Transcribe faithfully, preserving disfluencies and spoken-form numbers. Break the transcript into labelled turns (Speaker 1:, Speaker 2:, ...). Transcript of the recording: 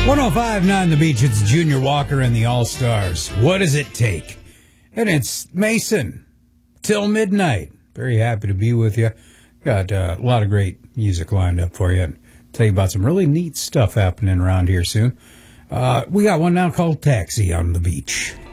Speaker 1: one oh five point nine The Beach, it's Junior Walker and the All-Stars. What does it take? And it's Mason, till midnight. Very happy to be with you. Got uh, a lot of great music lined up for you. And tell you about some really neat stuff happening around here soon. Uh, we got one now called Taxi on the Beach.